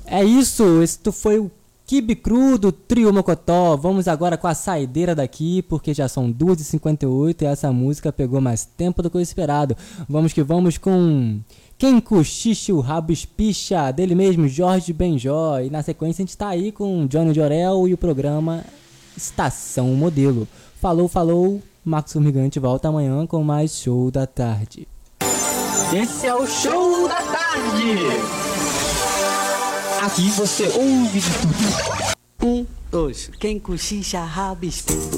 É isso, isto foi o Quibe Cru do Trio Mocotó. Vamos agora com a saideira daqui, porque já são 2h58 e essa música pegou mais tempo do que eu esperado. Vamos que vamos com Quem Cochicha o Rabo Espicha, dele mesmo, Jorge Benjó. E na sequência a gente tá aí com Johnny Jorel e o programa Estação Modelo. Falou, falou, Marcos Formigante volta amanhã com mais Show da Tarde. Esse é o Show da Tarde! Aqui você ouve de tudo. 1, 2, quem cochicha rabo espelho.